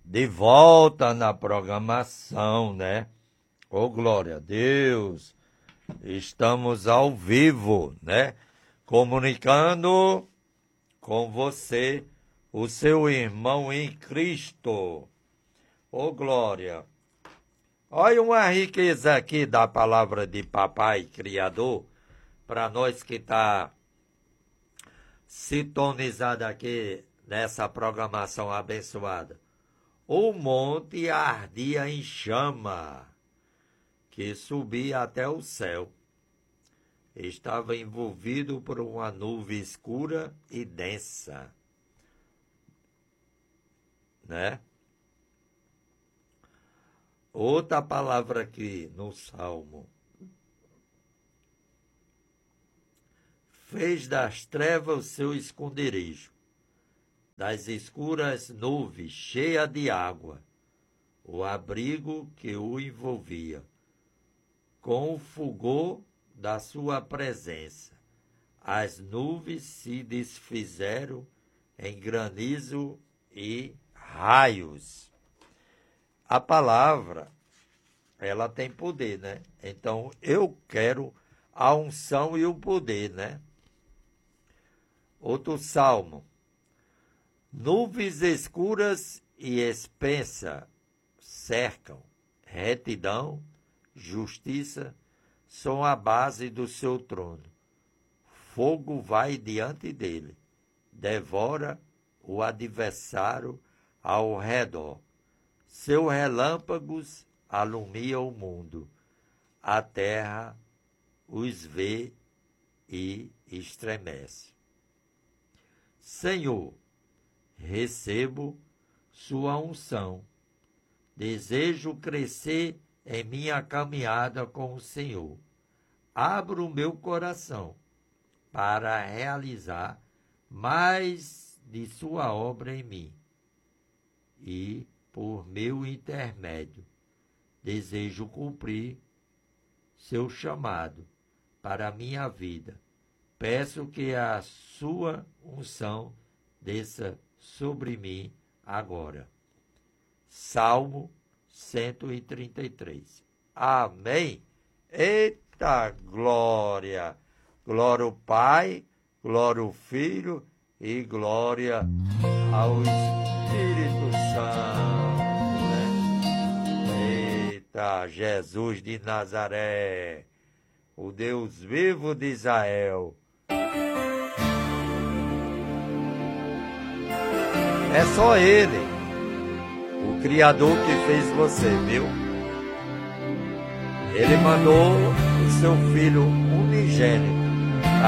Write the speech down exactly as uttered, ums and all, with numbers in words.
de volta na programação, né? Ô, glória a Deus! Estamos ao vivo, né? Comunicando com você, o seu irmão em Cristo. Ô, glória! Olha uma riqueza aqui da palavra de Papai Criador, para nós que está sintonizado aqui nessa programação abençoada. O monte ardia em chama, que subia até o céu. Estava envolvido por uma nuvem escura e densa, né? Outra palavra aqui no Salmo. Fez das trevas o seu esconderijo, das escuras nuvens cheia de água, o abrigo que o envolvia, com o fulgor da sua presença. As nuvens se desfizeram em granizo e raios. A palavra, ela tem poder, né? Então, eu quero a unção e o poder, né? Outro salmo. Nuvens escuras e espessa cercam. Retidão, justiça são a base do seu trono. Fogo vai diante dele, devora o adversário ao redor. Seus relâmpagos alumiam o mundo. A terra os vê e estremece. Senhor, recebo sua unção. Desejo crescer em minha caminhada com o Senhor. Abro o meu coração para realizar mais de sua obra em mim. E, por meu intermédio, desejo cumprir seu chamado para a minha vida. Peço que a sua unção desça sobre mim agora. Salmo cento e trinta e três. Amém. Eita glória! Glória ao Pai, glória ao Filho e glória ao Espírito Santo, né? Eita, Jesus de Nazaré, o Deus vivo de Israel. É só Ele, o Criador que fez você, viu? Ele mandou o seu Filho unigênito